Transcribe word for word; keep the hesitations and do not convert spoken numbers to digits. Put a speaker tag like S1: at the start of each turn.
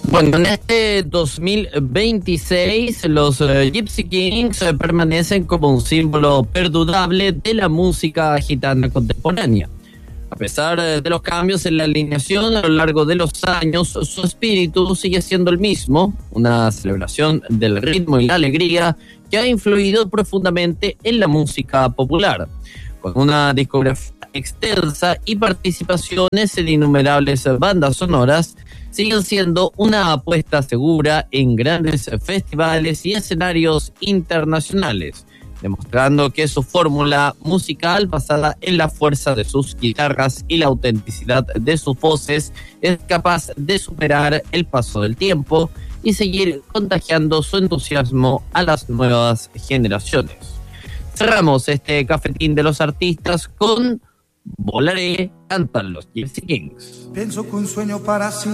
S1: Bueno, en este dos mil veintiséis los uh, Gypsy Kings uh, permanecen como un símbolo perdurable de la música gitana contemporánea. A pesar uh, de los cambios en la alineación a lo largo de los años, su espíritu sigue siendo el mismo, una celebración del ritmo y la alegría que ha influido profundamente en la música popular. Con una discografía extensa y participaciones en innumerables bandas sonoras, siguen siendo una apuesta segura en grandes festivales y escenarios internacionales, demostrando que su fórmula musical basada en la fuerza de sus guitarras y la autenticidad de sus voces es capaz de superar el paso del tiempo y seguir contagiando su entusiasmo a las nuevas generaciones. Cerramos este cafetín de los artistas con Volaré, cantan los Gypsy Kings.
S2: Pienso que un sueño para sí